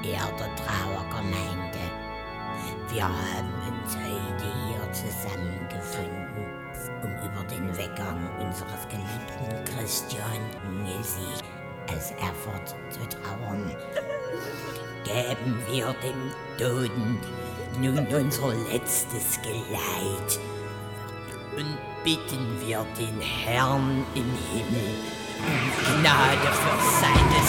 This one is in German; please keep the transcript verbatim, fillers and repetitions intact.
verehrte Trauergemeinde. Wir haben uns heute hier zusammengefunden, um über den Weggang unseres geliebten Christian Nisi aus Erfurt zu trauern. Geben wir dem Toten nun unser letztes Geleit und bitten wir den Herrn im Himmel um Gnade für seine